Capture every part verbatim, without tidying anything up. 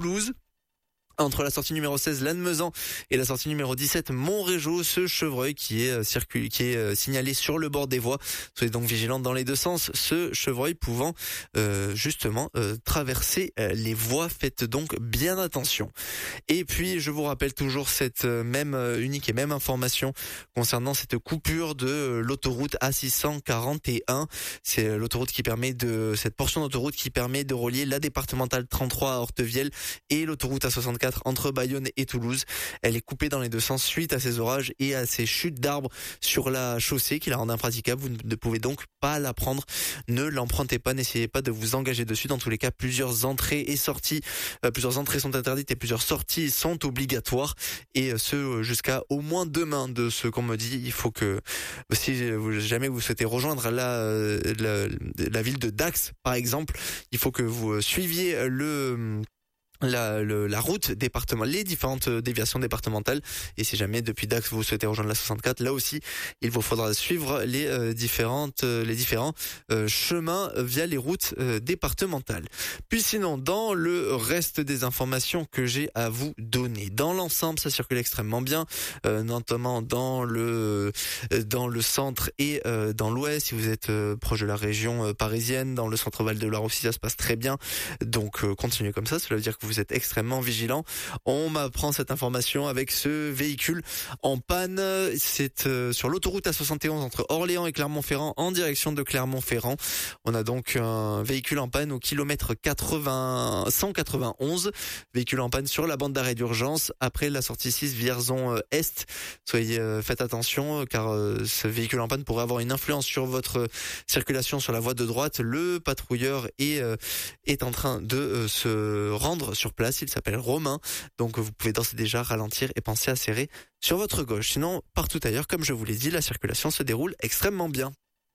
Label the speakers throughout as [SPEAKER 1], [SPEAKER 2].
[SPEAKER 1] Toulouse. Entre la sortie numéro seize, Lannemezan, et la sortie numéro dix-sept, Montrégeau, ce chevreuil qui est euh, circule, qui est euh, signalé sur le bord des voies. Soyez donc vigilants dans les deux sens. Ce chevreuil pouvant euh, justement euh, traverser euh, les voies. Faites donc bien attention. Et puis, je vous rappelle toujours cette euh, même euh, unique et même information concernant cette coupure de euh, l'autoroute A six cent quarante et un. C'est euh, l'autoroute qui permet de cette portion d'autoroute qui permet de relier la départementale trente-trois à Hortevielle et l'autoroute A soixante-quatre entre Bayonne et Toulouse. Elle est coupée dans les deux sens suite à ces orages et à ces chutes d'arbres sur la chaussée qui la rendent impraticable. Vous ne pouvez donc pas la prendre. Ne l'empruntez pas, n'essayez pas de vous engager dessus. Dans tous les cas, plusieurs entrées et sorties, euh, plusieurs entrées sont interdites et plusieurs sorties sont obligatoires. Et ce, jusqu'à au moins demain de ce qu'on me dit. Il faut que, si jamais vous souhaitez rejoindre la, la, la ville de Dax, par exemple, il faut que vous suiviez le... La, le, la route départementale, les différentes déviations départementales. Et si jamais depuis Dax vous souhaitez rejoindre la soixante-quatre, là aussi il vous faudra suivre les euh, différentes euh, les différents euh, chemins via les routes euh, départementales. Puis sinon, dans le reste des informations que j'ai à vous donner, dans l'ensemble ça circule extrêmement bien, euh, notamment dans le euh, dans le centre et euh, dans l'ouest. Si vous êtes euh, proche de la région euh, parisienne, dans le centre Val de Loire aussi ça se passe très bien. Donc euh, continuez comme ça, cela veut dire que vous êtes extrêmement vigilant. On m'apprend cette information avec ce véhicule en panne. C'est euh, sur l'autoroute A soixante et onze entre Orléans et Clermont-Ferrand en direction de Clermont-Ferrand. On a donc un véhicule en panne au kilomètre quatre-vingts, cent quatre-vingt-onze. Véhicule en panne sur la bande d'arrêt d'urgence après la sortie six Vierzon Est. Soyez euh, faites attention car euh, ce véhicule en panne pourrait avoir une influence sur votre circulation sur la voie de droite. Le patrouilleur est, euh, est en train de euh, se rendre sur place, il s'appelle Romain, donc vous pouvez d'ores et déjà ralentir et penser à serrer sur votre gauche. Sinon, partout ailleurs, comme je vous l'ai dit, la circulation se déroule extrêmement bien.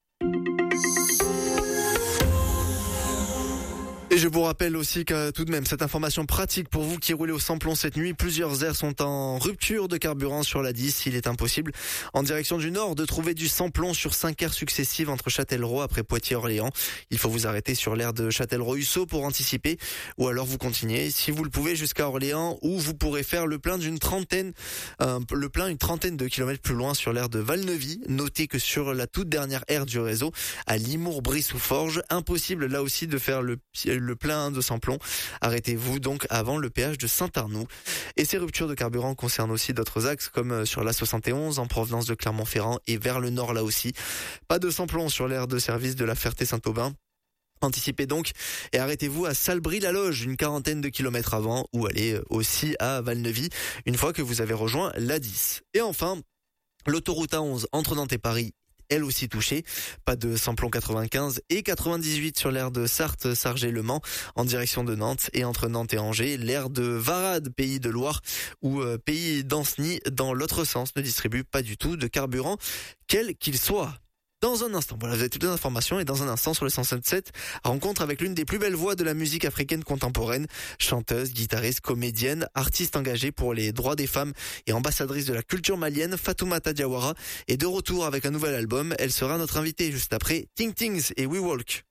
[SPEAKER 1] Et je vous rappelle aussi que tout de même, cette information pratique pour vous qui roulez au samplon cette nuit, plusieurs aires sont en rupture de carburant sur la dix. Il est impossible, en direction du nord, de trouver du samplon sur cinq aires successives entre Châtellerault après Poitiers-Orléans. Il faut vous arrêter sur l'aire de Châtellerault-Hussot pour anticiper, ou alors vous continuez, si vous le pouvez, jusqu'à Orléans, où vous pourrez faire le plein d'une trentaine, euh, le plein une trentaine de kilomètres plus loin sur l'aire de Valneuvy. Notez que sur la toute dernière aire du réseau, à Limours-Brie-sous-Forges, impossible là aussi de faire le le plein de samplon. Arrêtez-vous donc avant le péage de Saint-Arnoux. Et ces ruptures de carburant concernent aussi d'autres axes comme sur l'A soixante et onze en provenance de Clermont-Ferrand et vers le nord là aussi. Pas de samplon sur l'aire de service de la Ferté-Saint-Aubin. Anticipez donc et arrêtez-vous à Salbris-la-Loge, une quarantaine de kilomètres avant, ou allez aussi à Valneuvy une fois que vous avez rejoint l'A dix. Et enfin, l'autoroute A onze entre Nantes et Paris, elle aussi touchée. Pas de samplon quatre-vingt-quinze et quatre-vingt-dix-huit sur l'aire de Sarthe, Sargé-le Mans en direction de Nantes, et entre Nantes et Angers, l'aire de Varade, Pays de Loire, ou euh, Pays d'Ancenis dans l'autre sens ne distribue pas du tout de carburant, quel qu'il soit. Dans un instant, voilà, vous avez toutes les informations, et dans un instant sur le cent soixante-sept, rencontre avec l'une des plus belles voix de la musique africaine contemporaine, chanteuse, guitariste, comédienne, artiste engagée pour les droits des femmes et ambassadrice de la culture malienne, Fatoumata Diawara est de retour avec un nouvel album. Elle sera notre invitée juste après Ting Tings et We Walk.